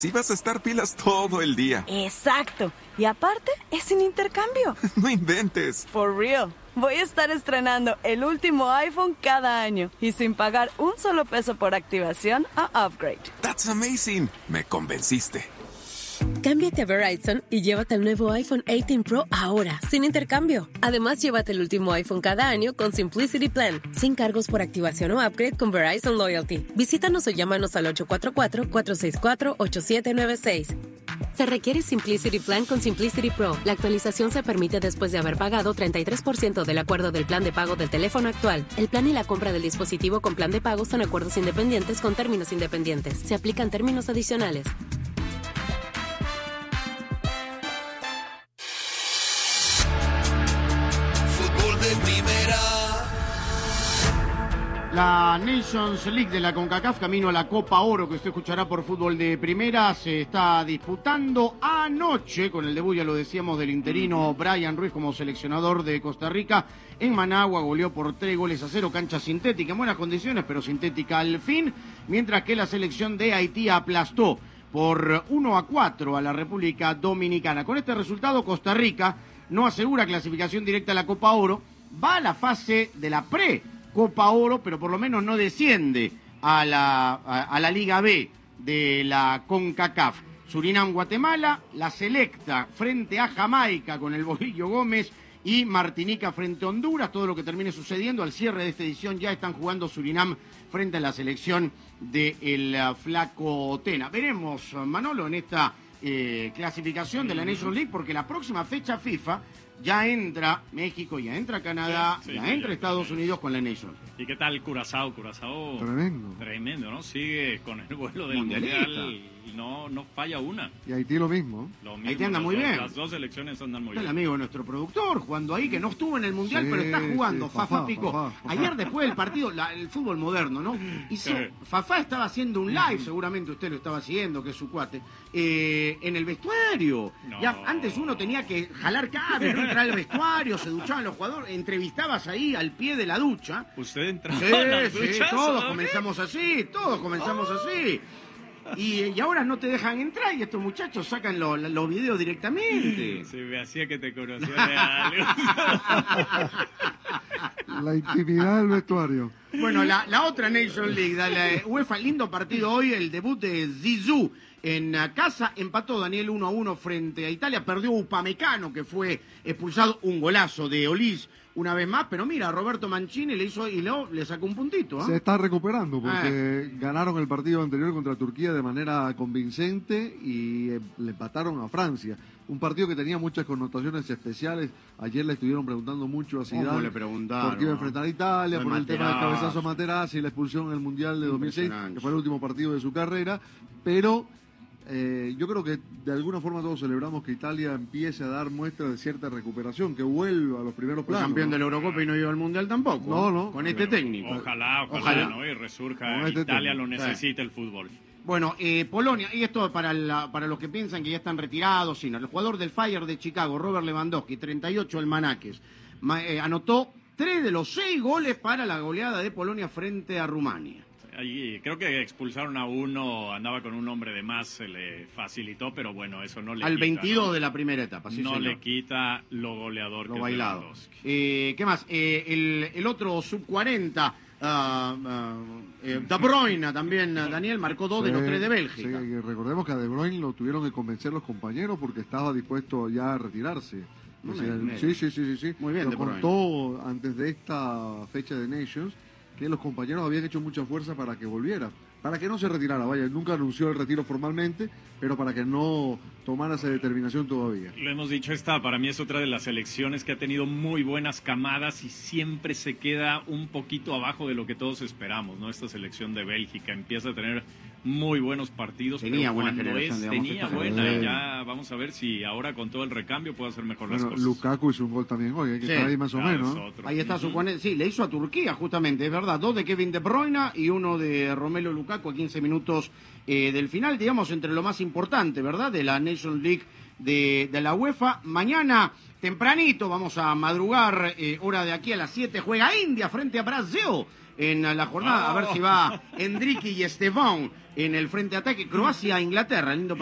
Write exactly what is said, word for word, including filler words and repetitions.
Si vas a estar pilas todo el día. Exacto. Y aparte, es sin intercambio. No inventes. For real. Voy a estar estrenando el último iPhone cada año y sin pagar un solo peso por activación o upgrade. That's amazing. Me convenciste. Cámbiate a Verizon y llévate el nuevo iPhone dieciocho Pro ahora, sin intercambio. Además, llévate el último iPhone cada año con Simplicity Plan, sin cargos por activación o upgrade con Verizon Loyalty. Visítanos o llámanos al ocho cuatro cuatro, cuatro seis cuatro, ocho siete nueve seis. Se requiere Simplicity Plan con Simplicity Pro. La actualización se permite después de haber pagado treinta y tres por ciento del acuerdo del plan de pago del teléfono actual. El plan y la compra del dispositivo con plan de pago son acuerdos independientes con términos independientes. Se aplican términos adicionales. La Nations League de la CONCACAF, camino a la Copa Oro, que usted escuchará por Fútbol de Primera, se está disputando anoche con el debut, ya lo decíamos, del interino Brian Ruiz como seleccionador de Costa Rica. En Managua goleó por tres goles a cero, cancha sintética, en buenas condiciones, pero sintética al fin, mientras que la selección de Haití aplastó por uno a cuatro a la República Dominicana. Con este resultado, Costa Rica no asegura clasificación directa a la Copa Oro, va a la fase de la pre Copa Oro, pero por lo menos no desciende a la, a, a la Liga B de la CONCACAF. Surinam, Guatemala, la Selecta frente a Jamaica con el Bolillo Gómez y Martinica frente a Honduras. Todo lo que termine sucediendo al cierre de esta edición, ya están jugando Surinam frente a la selección del uh, Flaco Tena. Veremos, Manolo, en esta eh, clasificación de la Nations League, porque la próxima fecha FIFA ya entra México, ya entra Canadá, sí, sí, ya sí, entra ya, Estados ya. Unidos con la Nations. ¿Y qué tal Curazao? Curazao tremendo. Tremendo, ¿no? Sigue con el vuelo del Mundialista. Mundial y no, no falla una. Y Haití lo mismo. Lo mismo Haití anda muy dos, bien. Las dos selecciones andan muy Está bien. el amigo de nuestro productor, jugando ahí, que no estuvo en el Mundial, Sí, pero está jugando. sí, Fafá, Fafá, Picó. Fafá, Fafá. Ayer después del partido, la- el fútbol moderno, ¿no? Hizo, Sí. Fafá estaba haciendo un live, seguramente usted lo estaba siguiendo, que es su cuate, eh, en el vestuario. No. Ya antes uno tenía que jalar cables, no entrar al vestuario, se duchaban los jugadores, entrevistabas ahí al pie de la ducha. Usted entraba Sí, a las sí, duchas, todos ¿no? comenzamos así, todos comenzamos así. Y, y ahora no te dejan entrar y estos muchachos sacan lo- los videos directamente. Se me hacía que te conocía de algo. La intimidad del vestuario. Bueno, la, la otra Nation League, de la UEFA, lindo partido hoy, el debut de Zizou en uh, casa, empató Daniel uno a uno frente a Italia, perdió Upamecano, que fue expulsado, un golazo de Olís una vez más, pero mira, Roberto Mancini le hizo y lo, le sacó un puntito. ¿eh? Se está recuperando porque ganaron el partido anterior contra Turquía de manera convincente y eh, le empataron a Francia. Un partido que tenía muchas connotaciones especiales. Ayer le estuvieron preguntando mucho a ¿Cómo Zidane le preguntaron? por qué iba a enfrentar a Italia, Lo por el tema del Materazzi. cabezazo a Materazzi y la expulsión en el Mundial de dos mil seis, Impresionante. que fue el último partido de su carrera. Pero eh, yo creo que de alguna forma todos celebramos que Italia empiece a dar muestras de cierta recuperación, que vuelva a los primeros Fue planos. campeón ¿no? de la Eurocopa y no iba al Mundial tampoco. No, no. Con este Pero técnico. Ojalá, ojalá, Ojalá. ¿no? Y resurja. Con este Italia técnico. lo necesita el fútbol. Bueno, eh, Polonia, y esto para, la- para los que piensan que ya están retirados, sino el jugador del Fire de Chicago, Robert Lewandowski, treinta y ocho almanaques, ma- eh, anotó tres de los seis goles para la goleada de Polonia frente a Rumania. Ahí creo que expulsaron a uno, andaba con un hombre de más, se le facilitó, pero bueno, eso no le Al quita, veintidós ¿no? de la primera etapa, sí, no señor. le quita lo goleador Lo que bailado. es Lewandowski. Eh, ¿Qué más? Eh, el, el otro sub cuarenta, ah, ah, eh, De Bruyne también, ah, Daniel, marcó dos de Sí, los tres de sí, Bélgica. y recordemos que a De Bruyne lo tuvieron que convencer los compañeros porque estaba dispuesto ya a retirarse. No O me- sea, me- sí, sí, sí, sí, sí. Muy bien, Lo De Bruyne. contó antes de esta fecha de Nations que los compañeros habían hecho mucha fuerza para que volviera, para que no se retirara, vaya, nunca anunció el retiro formalmente, pero para que no tomara esa determinación todavía. Lo hemos dicho, esta para mí es otra de las selecciones que ha tenido muy buenas camadas y siempre se queda un poquito abajo de lo que todos esperamos, ¿no? Esta selección de Bélgica empieza a tener muy buenos partidos. Tenía pero buena cuando generación, es, digamos, tenía esta buena, generación. y ya vamos a ver si ahora con todo el recambio puede hacer mejor Bueno, las cosas. Lukaku hizo un gol también hoy, hay que Sí, estar ahí más o Claro, menos. es ¿no? otro. Ahí está su Ujú. cuarenta, sí, le hizo a Turquía justamente, es verdad, dos de Kevin De Bruyne y uno de Romelu Lukaku a quince minutos eh, del final, digamos, entre lo más importante, ¿verdad?, de la Nations League de, de la UEFA. Mañana, tempranito, vamos a madrugar, eh, hora de aquí a las siete, juega India frente a Brasil en la jornada. A ver si va Endrique y Estefan en el frente ataque. Croacia-Inglaterra, lindo